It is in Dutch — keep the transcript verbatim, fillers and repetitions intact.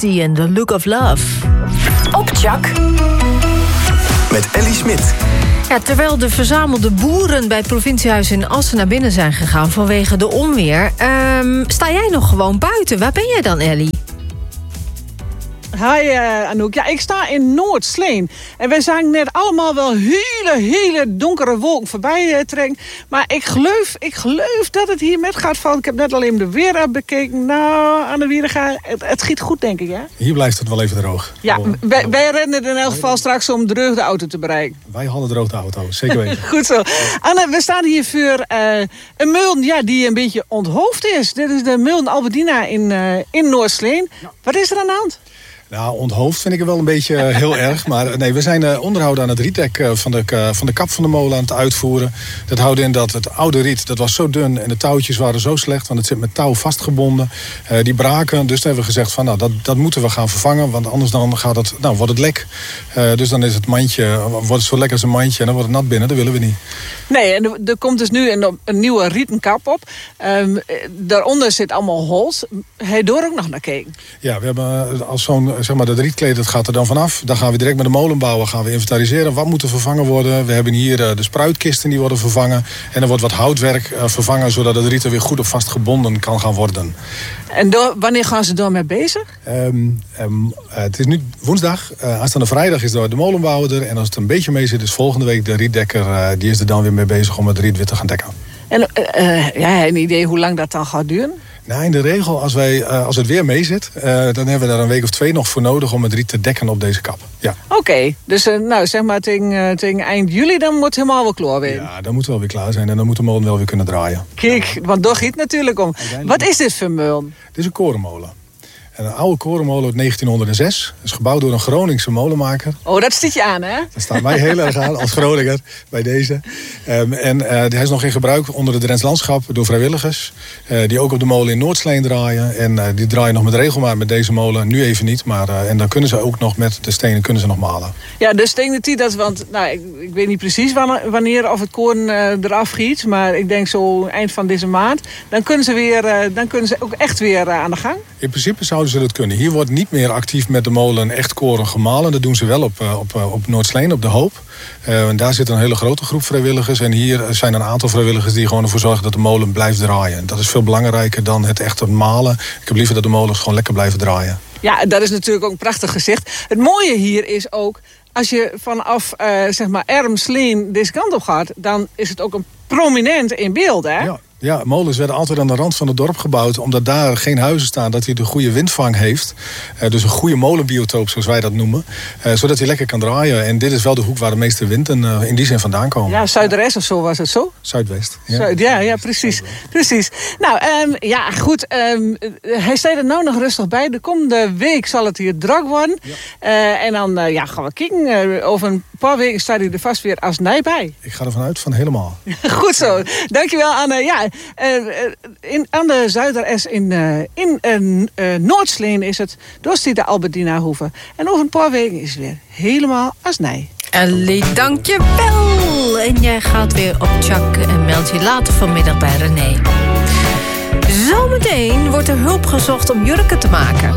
Ecstasy and the Look of Love. Op Chak. Met Ellie Smit. Ja, terwijl de verzamelde boeren bij het provinciehuis in Assen naar binnen zijn gegaan vanwege de onweer, um, sta jij nog gewoon buiten? Waar ben jij dan, Ellie? Hi uh, Anouk. Ja, ik sta in Noord-Sleen. En wij zagen net allemaal wel hele, hele donkere wolken voorbij uh, trekken. Maar ik geloof, ik geloof dat het hier met gaat vallen. Ik heb net alleen de weer bekeken. Nou, aan de Wierega, het, het giet goed, denk ik, hè? Hier blijft het wel even droog. Ja, wij, wij rennen in elk geval straks om droog de auto te bereiken. Wij hadden droog de auto, zeker weten. Goed zo. Anne, we staan hier voor uh, een meuln ja, die een beetje onthoofd is. Dit is de meuln Albertina in, uh, in Noord-Sleen. Ja. Wat is er aan de hand? Nou, onthoofd vind ik het wel een beetje uh, heel erg. Maar nee, we zijn uh, onderhoud aan het rietdek uh, van, de, uh, van de kap van de molen aan het uitvoeren. Dat houdt in dat het oude riet, dat was zo dun en de touwtjes waren zo slecht. Want het zit met touw vastgebonden. Uh, die braken, dus toen hebben we gezegd van nou, dat, dat moeten we gaan vervangen. Want anders dan gaat het, nou, wordt het lek. Uh, dus dan is het mandje, wordt het zo lekker als een mandje en dan wordt het nat binnen. Dat willen we niet. Nee, en er komt dus nu een, een nieuwe rieten kap op. Um, daaronder zit allemaal hols. Hij door ook nog naar kijken. Ja, we hebben als zo'n, zeg maar, dat rietkleed, dat gaat er dan vanaf. Dan gaan we direct met de molenbouwer gaan we inventariseren. Wat moet er vervangen worden? We hebben hier uh, de spruitkisten die worden vervangen. En er wordt wat houtwerk uh, vervangen, zodat het riet er weer goed op vastgebonden kan gaan worden. En door, wanneer gaan ze daarmee bezig? Um, um, uh, het is nu woensdag. Uh, aanstaande vrijdag is door de molenbouwer er. En als het een beetje mee zit, is volgende week de rietdekker. Uh, die is er dan weer mee bezig om het riet weer te gaan dekken. En uh, ja, een idee hoe lang dat dan gaat duren? Nou, in de regel, als, wij, uh, als het weer mee zit, uh, dan hebben we daar een week of twee nog voor nodig om het riet te dekken op deze kap. Ja. Oké, okay, dus uh, nou, zeg maar tegen, uh, tegen eind juli, dan moet het helemaal wel klaar weer. Ja, dan moet het wel weer klaar zijn en dan moet de molen wel weer kunnen draaien. Kijk, want daar giet natuurlijk om. Wat is dit voor molen? Dit is een korenmolen. En een oude korenmolen uit negentienhonderdzes. Is gebouwd door een Groningse molenmaker. Oh, dat stiet je aan, hè? Dat staat mij heel erg aan, als Groninger, bij deze. Um, en uh, hij is nog in gebruik onder het Drents landschap door vrijwilligers. Uh, die ook op de molen in Noord-Sleen draaien. En uh, die draaien nog met regelmaat met deze molen. Nu even niet, maar uh, en dan kunnen ze ook nog met de stenen kunnen ze nog malen. Ja, dus tegen de tijd dat, want nou, ik, ik weet niet precies wanneer, wanneer of het koren uh, eraf giet. Maar ik denk zo eind van deze maand. Dan kunnen ze, weer, uh, dan kunnen ze ook echt weer uh, aan de gang. In principe zouden ze dat kunnen. Hier wordt niet meer actief met de molen echt koren gemalen. Dat doen ze wel op, op, op Noord-Sleen, op De Hoop. Uh, en daar zit een hele grote groep vrijwilligers. En hier zijn een aantal vrijwilligers die gewoon ervoor zorgen dat de molen blijft draaien. Dat is veel belangrijker dan het echte malen. Ik heb liever dat de molens gewoon lekker blijven draaien. Ja, dat is natuurlijk ook een prachtig gezicht. Het mooie hier is ook, als je vanaf uh, zeg maar Ermsleen deze kant op gaat, dan is het ook een prominent in beeld, hè? Ja. Ja, molens werden altijd aan de rand van het dorp gebouwd, omdat daar geen huizen staan, dat hij de goede windvang heeft. Uh, dus een goede molenbiotoop, zoals wij dat noemen. Uh, zodat hij lekker kan draaien. En dit is wel de hoek waar de meeste winden uh, in die zin vandaan komen. Ja, Zuidwest of zo was het zo? Zuidwest. Ja, Zuid, ja, ja, precies. precies. Nou, um, ja, goed. Um, hij staat er nou nog rustig bij. De komende week zal het hier druk worden. Ja. Uh, en dan uh, ja, gaan we kijken. Uh, over een paar weken staat hij er vast weer als nij bij. Ik ga ervan uit van helemaal. Goed zo. Dankjewel, Anne. Ja, Uh, in, aan de Zuideres in, uh, in uh, uh, Noord-Sleen is het. Door de Albertina Hoeve. En over een paar weken is het weer helemaal als nij. Ellie, dankjewel. En jij gaat weer op Chak en meld je later vanmiddag bij René. Zometeen wordt er hulp gezocht om jurken te maken.